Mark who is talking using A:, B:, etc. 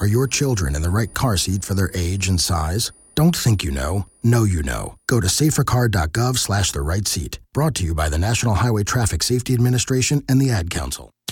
A: Are your children in the right car seat for their age and size? Don't think you know you know. Go to safercar.gov/the right seat. Brought to you by the National Highway Traffic Safety Administration and the Ad Council.